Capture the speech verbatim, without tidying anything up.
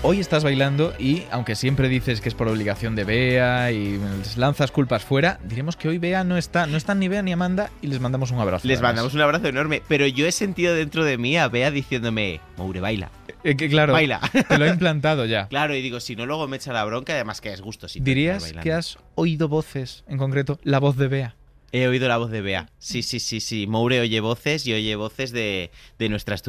hoy estás bailando y, aunque siempre dices que es por obligación de Bea y les lanzas culpas fuera, diremos que hoy Bea no está, no están ni Bea ni Amanda y les mandamos un abrazo. Les además. mandamos un abrazo enorme, pero yo he sentido dentro de mí a Bea diciéndome, Moure, baila. Eh, que claro, Baila. te lo he implantado ya. Claro, y digo, si no, luego me echa la bronca, además que es gusto. Si ¿Dirías que has oído voces, en concreto, la voz de Bea? He oído la voz de Bea. Sí, sí, sí, sí. Moure oye voces y oye voces de, de nuestra